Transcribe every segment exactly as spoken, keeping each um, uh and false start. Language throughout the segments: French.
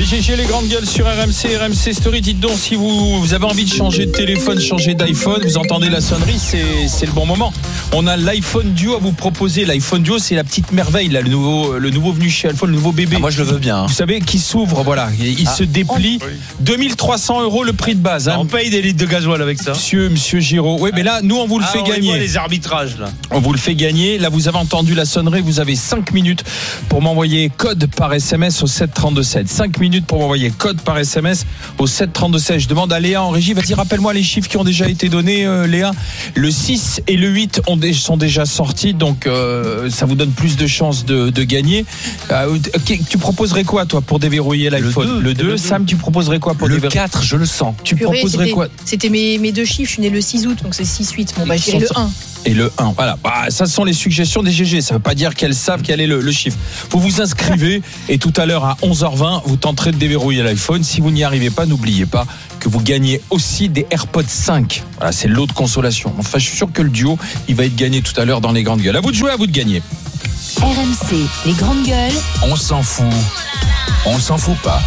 G G, les grandes gueules sur R M C, R M C Story. Dites donc, si vous, vous avez envie de changer de téléphone, changer d'iPhone, vous entendez la sonnerie, c'est, c'est le bon moment. On a l'iPhone Duo à vous proposer. L'iPhone Duo, c'est la petite merveille, là, le nouveau, le nouveau venu chez iPhone, le nouveau bébé. Ah, moi, je le veux bien. Hein. Vous savez, qui s'ouvre, voilà. Il ah. se déplie. Oh, oui. deux mille trois cents euros le prix de base. Hein. On paye des litres de gasoil avec ça. Monsieur, monsieur Giraud. Oui, mais là, nous, on vous le ah, fait on gagner. On les arbitrages, là. On vous le fait gagner. Là, vous avez entendu la sonnerie. Vous avez cinq minutes pour m'envoyer code par S M S au sept trente-deux sept. cinq minutes pour m'envoyer code par S M S au sept trente-deux sept. Je demande à Léa en régie. Vas-y, rappelle-moi les chiffres qui ont déjà été donnés, euh, Léa. Le six et le huit ont des, sont déjà sortis. Donc, euh, ça vous donne plus de chances de, de gagner. Euh, tu proposerais quoi, toi, pour déverrouiller l'iPhone? Le deux. Le deux. Sam, tu proposerais quoi pour le déverrouiller? Le quatre, je le sens. Tu Purée, proposerais c'était, quoi? C'était mes, mes deux chiffres. Je suis né le six août, donc c'est six huit. Bon, bah, je dirais le un. Et le un, voilà. Bah, ça sont les suggestions des G G. Ça ne veut pas dire qu'elles savent quel est le, le chiffre. Vous vous inscrivez et tout à l'heure à onze heures vingt, vous tenterez de déverrouiller l'iPhone. Si vous n'y arrivez pas, n'oubliez pas que vous gagnez aussi des AirPods cinq. Voilà, c'est l'eau de consolation. Enfin, je suis sûr que le duo, il va être gagné tout à l'heure dans les grandes gueules. À vous de jouer, à vous de gagner. R M C, les grandes gueules. On s'en fout. On s'en fout pas.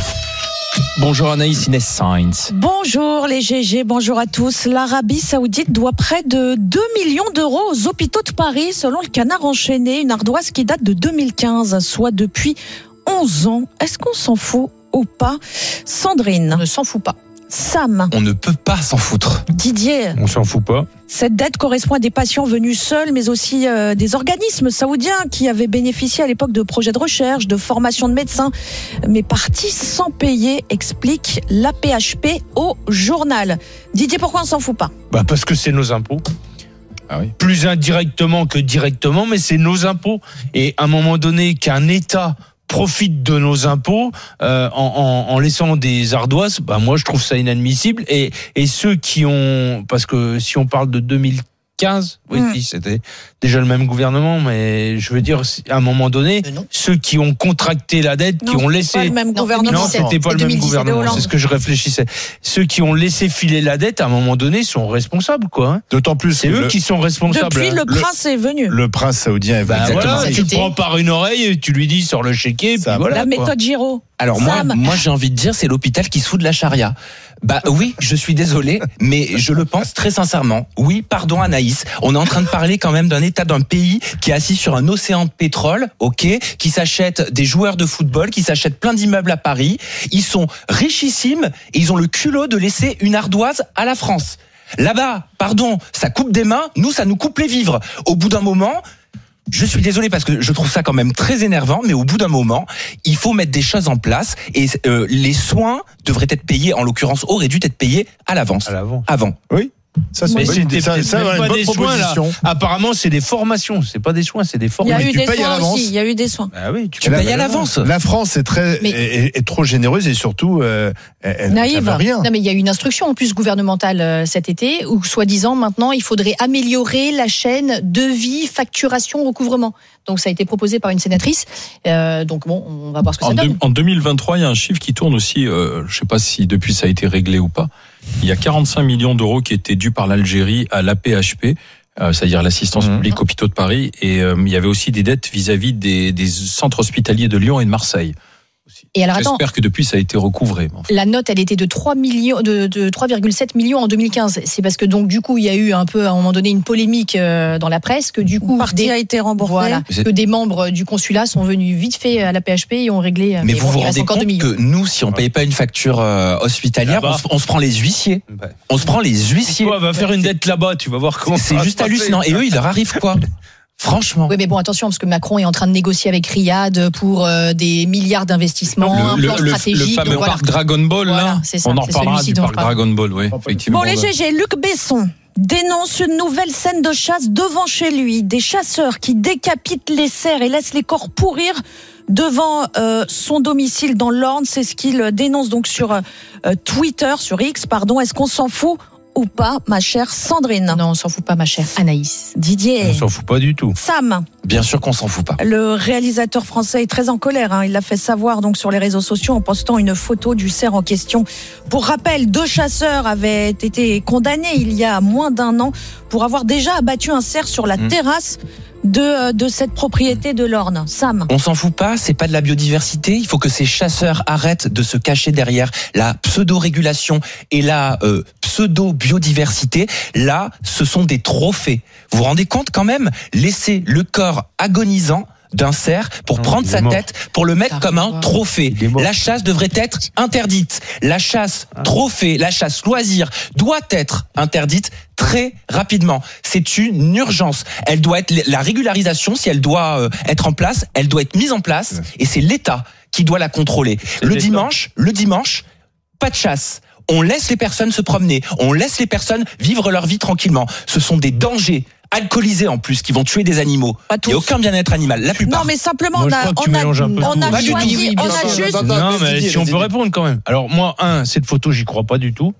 Bonjour Anaïs Inès Sainz. Bonjour les G G, bonjour à tous. L'Arabie Saoudite doit près de deux millions d'euros aux hôpitaux de Paris, selon le Canard enchaîné, une ardoise qui date de deux mille quinze, soit depuis onze ans. Est-ce qu'on s'en fout ou pas? Sandrine. On ne s'en fout pas. Sam. On ne peut pas s'en foutre. Didier. On s'en fout pas. Cette dette correspond à des patients venus seuls, mais aussi euh, des organismes saoudiens qui avaient bénéficié à l'époque de projets de recherche, de formation de médecins, mais partis sans payer, explique l'A P H P au journal. Didier, pourquoi on s'en fout pas? Bah parce que c'est nos impôts. Ah oui. Plus indirectement que directement, mais c'est nos impôts. Et à un moment donné, qu'un État profite de nos impôts euh, en, en, en laissant des ardoises, bah moi je trouve ça inadmissible. Et, et ceux qui ont, parce que si on parle de deux mille quinze, oui, mmh. c'était déjà le même gouvernement, mais je veux dire, à un moment donné, ceux qui ont contracté la dette, non, qui ont laissé... pas le même gouvernement. Non, c'était pas le même gouvernement, c'est ce que je réfléchissais. Ceux qui ont laissé filer la dette, à un moment donné, sont responsables, quoi. D'autant plus c'est eux le... qui sont responsables. Depuis, le prince est venu. Le prince saoudien est venu. Bah voilà, tu le prends par une oreille, et tu lui dis, sors le chéquier, puis voilà. La méthode Giraud. Alors moi, moi, j'ai envie de dire, c'est l'hôpital qui se fout de la charia. Bah oui, je suis désolé, mais je le pense très sincèrement. Oui, pardon Anaïs, on est en train de parler quand même d'un état d'un pays qui est assis sur un océan de pétrole, ok, qui s'achète des joueurs de football, qui s'achète plein d'immeubles à Paris. Ils sont richissimes et ils ont le culot de laisser une ardoise à la France. Là-bas, pardon, ça coupe des mains, nous ça nous coupe les vivres. Au bout d'un moment... Je suis désolé parce que je trouve ça quand même très énervant, mais au bout d'un moment, il faut mettre des choses en place et euh, les soins devraient être payés, en l'occurrence auraient dû être payés à l'avance. À l'avant. Avant. Oui. Ça, c'est, mais bonne, c'était ça, ça, pas une bonne des soins, là. Apparemment, c'est des formations. C'est pas des soins, c'est des formations. Il y a eu tu des payes soins à l'avance. aussi. Il y a eu des soins. Ah oui, tu, tu payes à l'avance. La France est très mais... est, est trop généreuse et surtout euh, elle naïve. Ne rien. Non mais il y a eu une instruction en plus gouvernementale euh, cet été où soi-disant maintenant il faudrait améliorer la chaîne devis, facturation, recouvrement. Donc ça a été proposé par une sénatrice. Euh, donc bon, on va voir ce que ça en donne. De, en deux mille vingt-trois, il y a un chiffre qui tourne aussi. Euh, je ne sais pas si depuis ça a été réglé ou pas. Il y a quarante-cinq millions d'euros qui étaient dus par l'Algérie à l'A P H P, euh, c'est-à-dire l'assistance mmh. publique hôpitaux de Paris. Et euh, il y avait aussi des dettes vis-à-vis des, des centres hospitaliers de Lyon et de Marseille. Et alors, J'espère attends, que depuis ça a été recouvré. Enfin. La note, elle était de trois millions, de, de trois virgule sept millions en deux mille quinze. C'est parce que donc du coup il y a eu un peu à un moment donné une polémique euh, dans la presse que du coup une partie des, a été remboursée. Voilà, que des membres du consulat sont venus vite fait à la P H P et ont réglé. Mais, mais vous bon, vous rendez compte que nous, si on paye pas une facture euh, hospitalière, on se, on se prend les huissiers. Ouais. On se prend les huissiers. Toi, va faire une dette là-bas, tu vas voir comment. C'est juste hallucinant. Et eux, il leur arrive quoi? Franchement. Oui, mais bon, attention, parce que Macron est en train de négocier avec Riyad pour euh, des milliards d'investissements, un plan le, stratégique. Le fameux donc, parc voilà. Dragon Ball, voilà, là. C'est ça, on en c'est reparlera du parc Dragon Ball, oui, effectivement. Bon, les G G, Luc Besson dénonce une nouvelle scène de chasse devant chez lui. Des chasseurs qui décapitent les cerfs et laissent les corps pourrir devant euh, son domicile dans l'Orne. C'est ce qu'il dénonce donc sur euh, Twitter, sur X, pardon. Est-ce qu'on s'en fout ou pas, ma chère Sandrine? Non, on s'en fout pas, ma chère Anaïs. Didier? On s'en fout pas du tout. Sam? Bien sûr qu'on s'en fout pas. Le réalisateur français est très en colère. Hein. Il l'a fait savoir donc sur les réseaux sociaux en postant une photo du cerf en question. Pour rappel, deux chasseurs avaient été condamnés il y a moins d'un an pour avoir déjà abattu un cerf sur la mmh. terrasse de, de cette propriété de l'Orne. Sam. On s'en fout pas, c'est pas de la biodiversité. Il faut que ces chasseurs arrêtent de se cacher derrière la pseudo-régulation et la euh, pseudo-biodiversité. Là, ce sont des trophées. Vous vous rendez compte quand même? Laisser le corps agonisant d'un cerf pour non, prendre sa mort. tête, pour le mettre comme un trophée. La chasse devrait être interdite. La chasse trophée, la chasse loisir doit être interdite très rapidement. C'est une urgence. Elle doit être, la régularisation, si elle doit être en place, elle doit être mise en place et c'est l'État qui doit la contrôler. C'est le dimanche, le dimanche, pas de chasse. On laisse les personnes se promener. On laisse les personnes vivre leur vie tranquillement. Ce sont des dangers alcoolisés en plus qui vont tuer des animaux. Il n'y a aucun bien-être animal, la plupart. Non mais simplement moi, on a, on a, on a choisi, oui, on a juste. Non mais si on peut répondre quand même. Alors moi, un, cette photo, j'y crois pas du tout.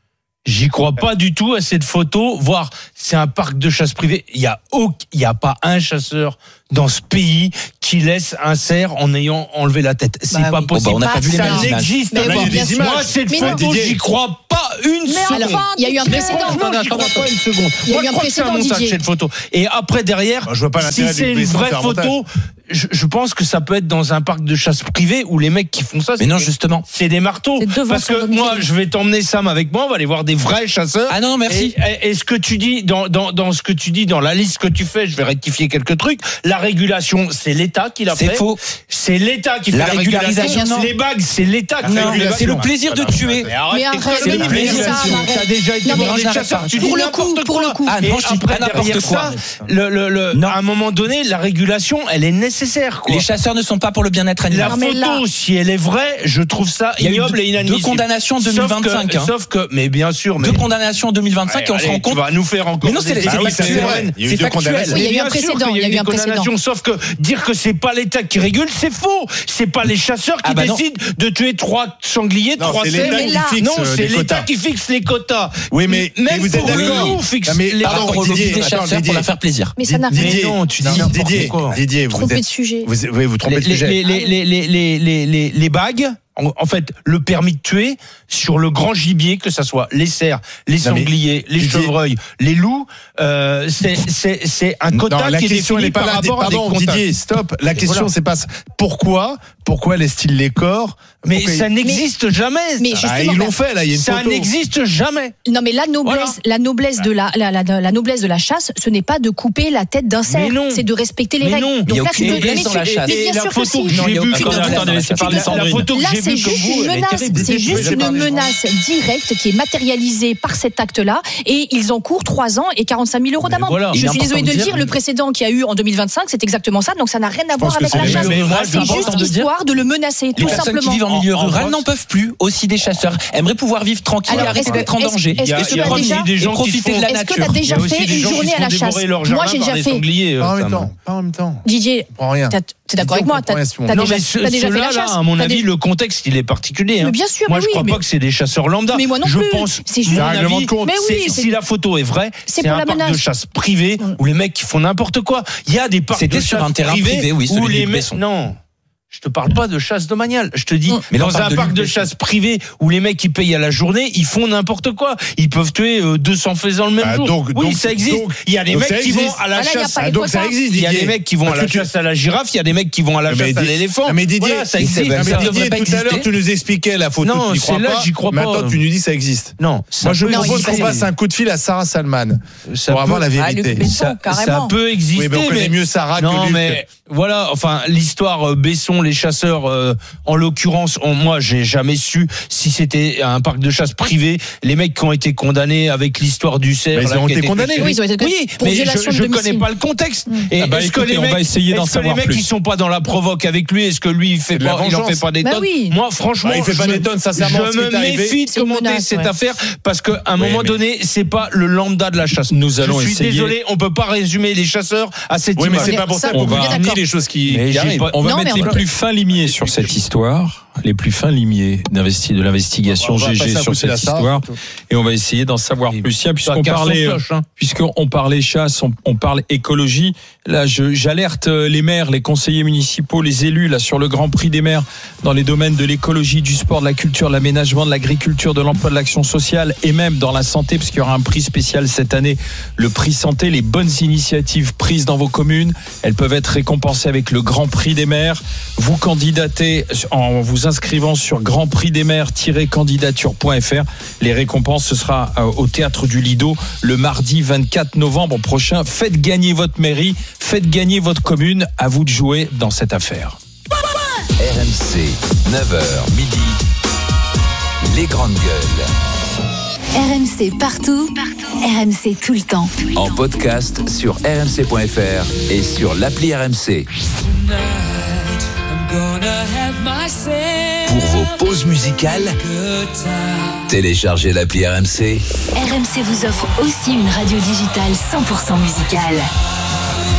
J'y crois pas du tout à cette photo. Voir, c'est un parc de chasse privé. Il y a, il y a pas un chasseur dans ce pays qui laisse un cerf en ayant enlevé la tête. C'est bah pas oui. possible. Oh bah on n'a pas vu les ça mêmes n'existe mais pas. bon, bien sûr. Moi, cette mais photo, non. j'y crois pas une mais seconde. enfin, il y a eu un précédent. Non, j'y crois pas une seconde. Il y a Moi, eu je un crois que c'est un précédent, montage, Didier. cette photo. Et après, derrière, je vois pas si l'intérêt c'est du une Besson de vraie faire un photo, je, je pense que ça peut être dans un parc de chasse privé où les mecs qui font ça, Mais non, c'est- justement. c'est des marteaux. C'est devant Parce son que domicile. moi, je vais t'emmener Sam avec moi, on va aller voir des vrais chasseurs. Ah non, merci. Et, et, et ce que tu dis dans, dans, dans ce que tu dis dans la liste que tu fais, je vais rectifier quelques trucs. La régulation, c'est l'État qui l'a fait. C'est faux. C'est l'État qui fait La la, régularisation, régulation. non. Les bagues, c'est l'État qui fait la Non, régulation. c'est le plaisir de tuer. Mais arrête, Mais arrête, c'est le mais plaisir. ça, arrête. Ça a déjà été Non, mais dans les j'arrête chasseurs. pas. Tu Pour dis le coup, n'importe pour quoi. le coup. Ah Et non, je dis après, pas n'importe derrière quoi. ça, le, le, le, Non. à un moment donné, la régulation, elle est nécessaire. Quoi. Les chasseurs ne sont pas pour le bien-être La animal. Non, mais photo, là- si elle est vraie, je trouve ça Il y a eu ignoble deux- et inadmissible. deux condamnations en deux mille vingt-cinq, Sauf que, hein. sauf que, mais bien sûr, mais Deux condamnations en deux mille vingt-cinq et on Allez, se rend tu compte. vas nous faire encore. Mais non, c'est des- c'est Ah oui, factuel. vrai. Il y a eu C'est deux factuel. condamnations. Oui, il y a eu Bien un sûr précédent, qu'il il y a eu des un précédent. condamnations, sauf que dire que c'est pas l'État qui régule, c'est faux. C'est pas les chasseurs qui Ah bah non. décident de tuer trois sangliers, Non, trois c'est cerfs. l'État qui là- fixe, Non, euh, c'est les l'État quotas. qui fixe les quotas. Oui, mais- même mais vous êtes pour d'accord. nous, fixe Non, mais les Par pardon, rapport au Didier, lobby des attends, chasseurs pour Didier. leur faire plaisir. Mais ça n'a Mais Didier, non, tu dis non, n'importe Didier, quoi. Didier, vous Trompé êtes, de sujet. vous, oui, vous trompez les, de sujet. les, les, les, les, les, les, les, les bagues, en, en fait, le permis de tuer sur le grand gibier, que ça soit les cerfs, les Non, mais sangliers, les Didier- chevreuils, les loups, euh, c'est, c'est, c'est un quota Non, la qui est question elle défini est pas par là. rapport à des Pardon, quotas. Didier, stop. La question voilà. c'est pas pourquoi, pourquoi laisse-t-il les corps Mais Pourquoi ça ils- n'existe jamais. Mais ça. Bah, justement, ils l'ont fait là. Il y a une Ça photo. n'existe jamais. Non, mais la noblesse, Voilà. la noblesse de la, la, la, la noblesse de la chasse, ce n'est pas de couper la tête d'un cerf, Mais non. c'est de respecter les Mais règles. non. Il y a Donc là, aucune tu peux noblesse mais dans tu- la chasse. mais Et bien la sûr que photo si. que Non, il y a j'ai vue, aucune comme- noblesse. attendez, laissez parler La- Sandrine. la photo que Là, j'ai c'est vue juste comme vous, une elle est menace, terrible. c'est juste Laissez une parler, menace directe qui est matérialisée par cet acte-là, et ils encourent trois ans et quarante-cinq mille euros Mais d'amende. voilà. Je Il est suis désolée de le important de dire, dire- le précédent qu'il y a eu en deux mille vingt-cinq, c'est exactement ça, donc ça n'a rien à voir pense que avec c'est la les chasse. mêmes. Mais moi, C'est c'est juste important de dire- histoire de le menacer, Les tout personnes simplement. qui vivent en milieu En- en rural France- n'en peuvent plus. Aussi des chasseurs aimeraient pouvoir vivre tranquille Alors, et arrêter est-ce que- d'être en est-ce- danger. est-ce Il y a, que il y tu a as aussi déjà- des gens qui profiter font. de la Est-ce que tu nature. as déjà Il y a aussi fait des une gens qui journée se à la font chasse dévorer leur Moi, jardin j'ai par déjà des fait. sangliers, euh, Pas en même Sam. temps. Pas en même temps. Didier, Je comprends rien. t'as- t'es d'accord avec Didier, on moi comprend rien, T'as Simon. t'as Non, déjà mais ce- t'as déjà fait ceux-là, la là, chasse à mon T'as avis, déjà- le contexte, il est particulier. hein. Mais bien sûr, Moi, mais je oui, crois mais- pas que c'est des chasseurs lambda. Mais moi non je plus. pense, C'est juste- mon C'est un règlement avis, de compte. Mais oui, c'est- c'est- si la photo est vraie, c'est c'est pour un la parc menace. de chasse privé Mm. où les mecs qui font n'importe quoi. Il y a des parcs C'était de sur chasse un terrain privés privé, oui, où celui de les Luc mecs. Besson. Non. Je te parle pas de chasse domaniale. Je te dis, Mm. Mais là, on dans parle un de parc Luc de Besson. chasse privé où les mecs qui payent à la journée, ils font n'importe quoi. Ils peuvent tuer euh, deux cents faisans le même Bah, jour. donc- oui, donc- ça existe. donc- Il y a des donc mecs ça qui vont existe. à la Ah là, il y a chasse. pas les Ah, donc ça quotas. existe, Il y a Didier. des mecs qui vont à Parce la que tu- chasse à la girafe, il y a des mecs qui vont à la Non, mais chasse à Didier- l'éléphant. Non, mais Didier, Voilà, ça mais existe. c'est- Non, ça mais devrait Didier, pas tout à l'heure, exister. tu nous expliquais la photo, Non, tu n'y crois celle-là, pas. j'y crois pas. Maintenant, tu nous dis ça existe. Non, ça Moi, je peut Non, propose il qu'on existe. passe un coup de fil à Sarah Salman Ça pour peut- avoir la Ah, vérité. Luc Besson, ça, carrément. ça peut exister, Oui, mais on connaît mieux Sarah non, que Luc. mais voilà, enfin l'histoire euh, Besson, les chasseurs, euh, en l'occurrence, on- moi j'ai jamais su si c'était un parc de chasse privé. Les mecs qui ont été condamnés avec l'histoire du cerf, Mais ils là, ont qui a été condamnés. tué. Oui, ils ont été condamnés Oui, pour mais violation je, de je connais domicile. pas le contexte. Et Ah bah, est-ce que écoutez, les on mecs, va essayer d'en est-ce que les savoir mecs plus. ils sont pas dans la provoque avec lui? Est-ce que lui il fait de la pas, il en vengeance. fait pas des Bah tonnes? oui. Moi, franchement, Bah, il fait pas je, des tonnes, sincèrement, ce je qui me est arrivé. méfie de C'est une commenter menace, cette ouais. affaire parce qu'à un Oui, moment mais- donné, c'est pas le lambda de la chasse. Nous allons je suis essayer- désolé, on peut pas résumer les chasseurs à cette Oui, mais image. c'est pas pour ça Ça, qu'on on va- va nier les choses qui Mais qui j'ai arrivent. pas- On va Non, mettre mais les on- plus fins limiers sur cette histoire, les plus fins limiers d'investi- de l'investigation On va G G passer à sur côté de cette la histoire, Sarre. et on va essayer d'en savoir plus. Tiens, puisqu'on Ça, parlait, garçon cloche, hein. puisqu'on parlait chasse, on, on parle écologie. Là, je, j'alerte les maires, les conseillers municipaux, les élus là sur le Grand Prix des maires dans les domaines de l'écologie, du sport, de la culture, de l'aménagement, de l'agriculture, de l'emploi, de l'action sociale et même dans la santé, parce qu'il y aura un prix spécial cette année, le prix santé. Les bonnes initiatives prises dans vos communes, elles peuvent être récompensées avec le Grand Prix des maires. Vous candidatez en vous inscrivant sur grand prix des maires tiret candidature point f r. Les récompenses, ce sera au Théâtre du Lido le mardi vingt-quatre novembre prochain. Faites gagner votre mairie, faites gagner votre commune. À vous de jouer dans cette affaire. R M C, neuf heures midi, les grandes gueules. R M C partout, R M C tout le temps. En podcast sur r m c point f r et sur l'appli R M C. Pour vos pauses musicales, téléchargez l'appli R M C. R M C vous offre aussi une radio digitale cent pour cent musicale.